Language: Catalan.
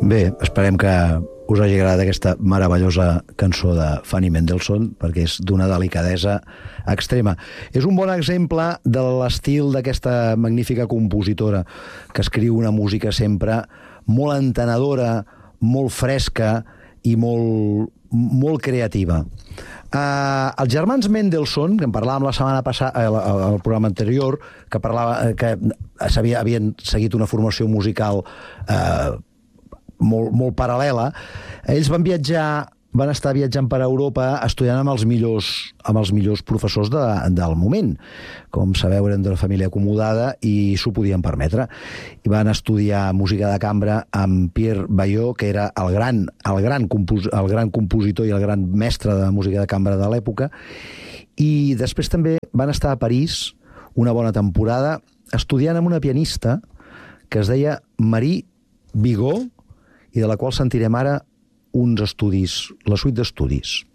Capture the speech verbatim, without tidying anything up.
Bé, esperem que us hagi agradat aquesta meravellosa cançó de Fanny Mendelssohn, perquè és d'una delicadesa extrema. És un bon exemple de l'estil d'aquesta magnífica compositora, que escriu una música sempre molt entenedora, molt fresca i molt, molt creativa. Uh, els germans Mendelssohn, que en parlàvem la setmana passada, al, al programa anterior, que parlava que havia, havien seguit una formació musical uh, molt, molt paral·lela, ells van viatjar, van estar viatjant per Europa estudiant amb els millors, amb els millors professors de, del moment. Com sabeu, eren d'una família acomodada i s'ho podien permetre. I van estudiar música de cambra amb Pierre Baillot, que era el gran, el gran, compos, el gran compositor i el gran mestre de música de cambra de l'època. I després també van estar a París una bona temporada estudiant amb una pianista que es deia Marie Bigot i de la qual sentirem ara uns estudis, la suite d'estudis.